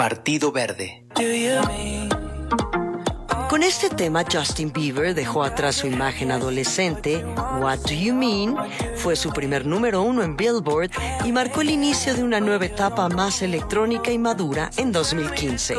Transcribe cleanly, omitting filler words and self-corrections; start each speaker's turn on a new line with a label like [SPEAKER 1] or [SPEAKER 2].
[SPEAKER 1] Partido Verde.
[SPEAKER 2] Con este tema, Justin Bieber dejó atrás su imagen adolescente. What Do You Mean fue su primer número 1 en Billboard y marcó el inicio de una nueva etapa más electrónica y madura en 2015.